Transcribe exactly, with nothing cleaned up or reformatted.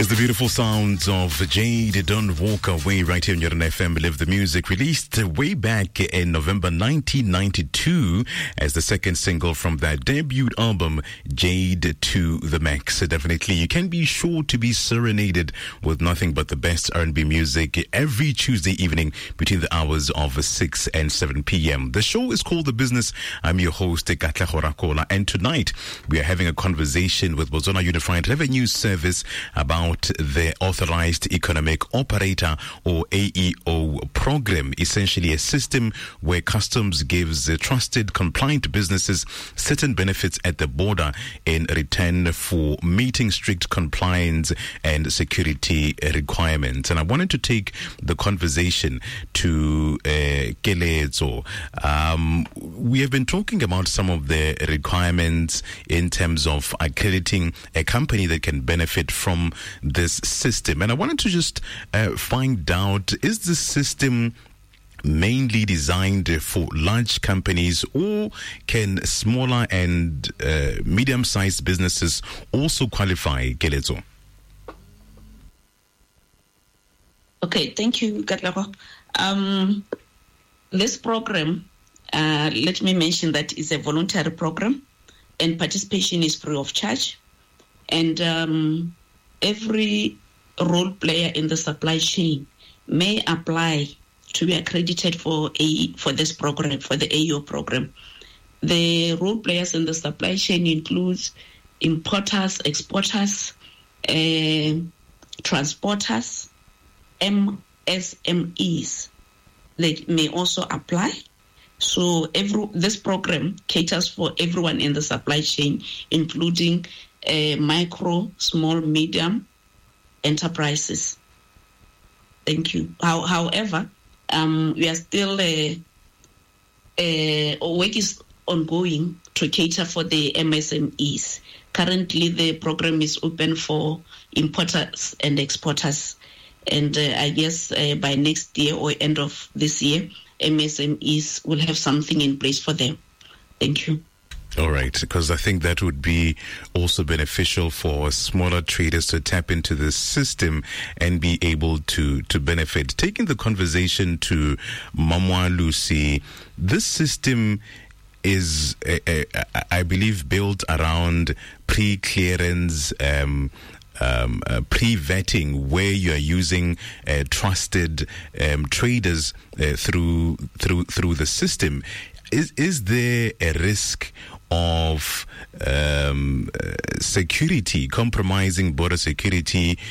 It's the beautiful sounds of Jade, Don't Walk Away, right here on your F M. Live the Music, released way back in November nineteen ninety-two as the second single from that debut album, Jade to the Max. Definitely, you can be sure to be serenaded with nothing but the best R and B music every Tuesday evening between the hours of six and seven p.m. The show is called The Business. I'm your host, Katla Horakola, and tonight we are having a conversation with Botswana Unified Revenue Service about the Authorized Economic Operator, or A E O program, essentially a system where customs gives uh, trusted, compliant businesses certain benefits at the border in return for meeting strict compliance and security requirements. And I wanted to take the conversation to uh, Kelezo. Um, we have been talking about some of the requirements in terms of accrediting a company that can benefit from this system. And I wanted to just uh, find out, is this system mainly designed for large companies, or can smaller and uh, medium-sized businesses also qualify, Kelezo? Okay, thank you, Katlego. Um, this program, uh, let me mention that is a voluntary program, and participation is free of charge. And um, every role player in the supply chain may apply to be accredited for a for this program, for the A E O program. The role players in the supply chain includes importers, exporters, uh, transporters, M S M Es. They may also apply. So every this program caters for everyone in the supply chain, including uh, micro, small, medium enterprises. Thank you. How, however, um, we are still uh, uh, work is ongoing to cater for the M S M Es. Currently, the program is open for importers and exporters, and uh, I guess uh, by next year or end of this year, M S M Es will have something in place for them. Thank you. All right, because I think that would be also beneficial for smaller traders to tap into the system and be able to, to benefit. Taking the conversation to Mamwa Lucy, this system is, uh, uh, I believe, built around pre-clearance, um, Um, uh, pre-vetting, where you are using uh, trusted um, traders uh, through through through the system. Is is there a risk of um, uh, security, compromising border security